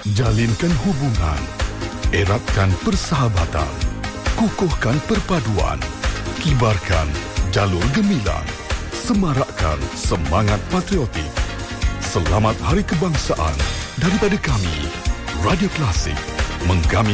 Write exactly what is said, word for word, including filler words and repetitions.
Jalinkan hubungan, eratkan persahabatan, kukuhkan perpaduan, kibarkan jalur gemilang, semarakkan semangat patriotik. Selamat Hari Kebangsaan daripada kami, Radio Klasik, menggami